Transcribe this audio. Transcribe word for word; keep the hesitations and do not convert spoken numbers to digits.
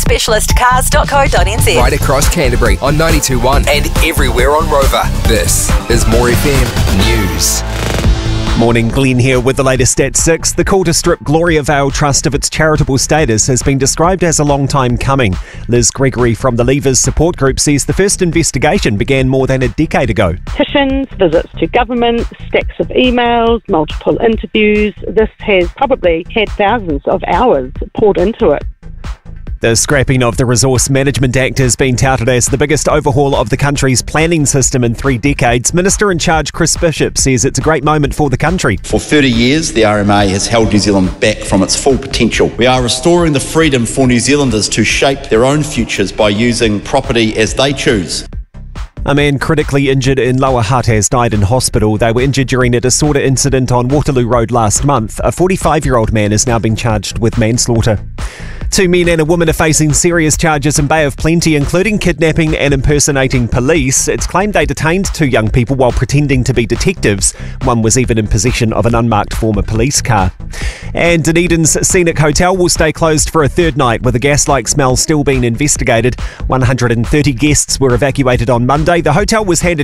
specialist cars dot co dot n z. Right across Canterbury on ninety-two point one and everywhere on Rover. This is More F M News. Morning, Glenn here with the latest at six. The call to strip Gloria Vale Trust of its charitable status has been described as a long time coming. Liz Gregory from the Leavers support group says the first investigation began more than a decade ago. Petitions, visits to government, stacks of emails, multiple interviews. This has probably had thousands of hours poured into it. The scrapping of the Resource Management Act has been touted as the biggest overhaul of the country's planning system in three decades. Minister in charge Chris Bishop says it's a great moment for the country. For thirty years, the R M A has held New Zealand back from its full potential. We are restoring the freedom for New Zealanders to shape their own futures by using property as they choose. A man critically injured in Lower Hutt has died in hospital. They were injured during a disorder incident on Waterloo Road last month. A forty-five-year-old man is now being charged with manslaughter. Two men and a woman are facing serious charges in Bay of Plenty, including kidnapping and impersonating police. It's claimed they detained two young people while pretending to be detectives. One was even in possession of an unmarked former police car. And Dunedin's Scenic Hotel will stay closed for a third night, with a gas-like smell still being investigated. one hundred thirty guests were evacuated on Monday. The hotel was handed